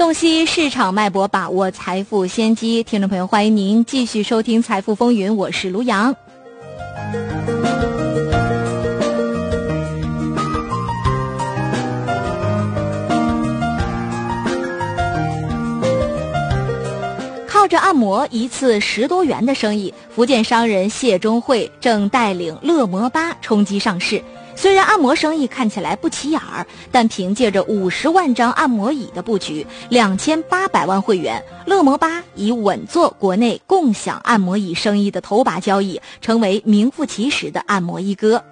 洞悉市场脉搏，把握财富先机。听众朋友，欢迎您继续收听《财富风云》，我是卢阳。靠着按摩一次10多元的生意，福建商人谢中慧正带领乐摩巴冲击上市。虽然按摩生意看起来不起眼儿，但凭借着50万张按摩椅的布局，2800万会员，乐摩巴已稳坐国内共享按摩椅生意的头把交椅，成为名副其实的按摩一哥。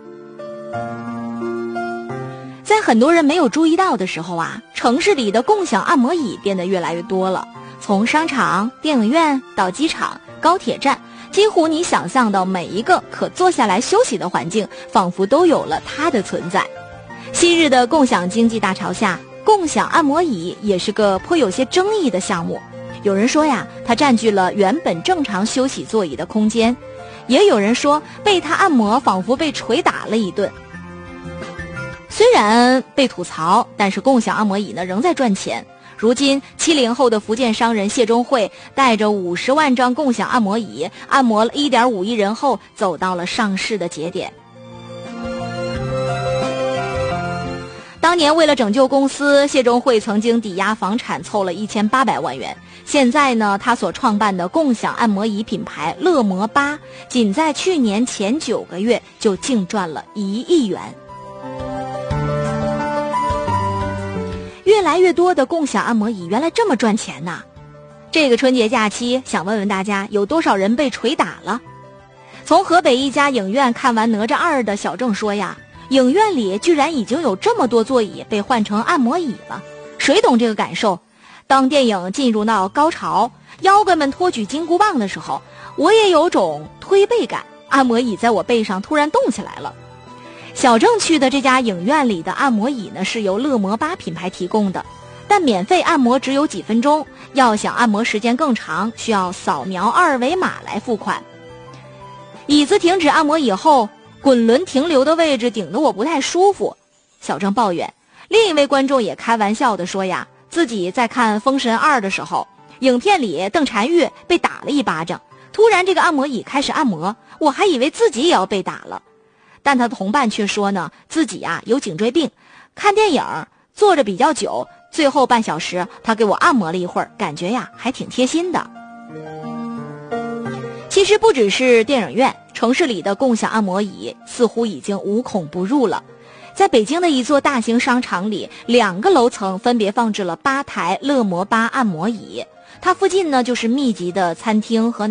在很多人没有注意到的时候啊，城市里的共享按摩椅变得越来越多了，从商场、电影院到机场、高铁站，几乎你想象到每一个可坐下来休息的环境，仿佛都有了它的存在。昔日的共享经济大潮下，共享按摩椅也是个颇有些争议的项目。有人说呀，它占据了原本正常休息座椅的空间；也有人说，被它按摩仿佛被捶打了一顿。虽然被吐槽，但是共享按摩椅呢仍在赚钱。如今70后的福建商人谢中慧带着50万张共享按摩椅，按摩了1.5亿人后，走到了上市的节点。当年为了拯救公司，谢中慧曾经抵押房产凑了1800万元。现在呢，他所创办的共享按摩椅品牌乐摩巴，仅在去年前9个月就净赚了1亿元。越来越多的共享按摩椅原来这么赚钱呐！这个春节假期，想问问大家，有多少人被捶打了？从河北一家影院看完《哪吒2》的小郑说呀，影院里居然已经有这么多座椅被换成按摩椅了。谁懂这个感受？当电影进入到高潮，妖怪们托举金箍棒的时候，我也有种推背感，按摩椅在我背上突然动起来了。小郑去的这家影院里的按摩椅呢，是由乐摩巴品牌提供的，但免费按摩只有几分钟，要想按摩时间更长，需要扫描2维码来付款。椅子停止按摩以后，滚轮停留的位置顶得我不太舒服。小郑抱怨，另一位观众也开玩笑地说呀，自己在看《封神2》的时候，影片里邓婵玉被打了一巴掌，突然这个按摩椅开始按摩，我还以为自己也要被打了。但他的同伴却说呢，自己啊有颈椎病，看电影坐着比较久，最后半小时他给我按摩了一会儿，感觉呀还挺贴心的。其实不只是电影院，城市里的共享按摩椅似乎已经无孔不入了。在北京的一座大型商场里，2个楼层分别放置了8台乐摩巴按摩椅，它附近呢就是密集的餐厅和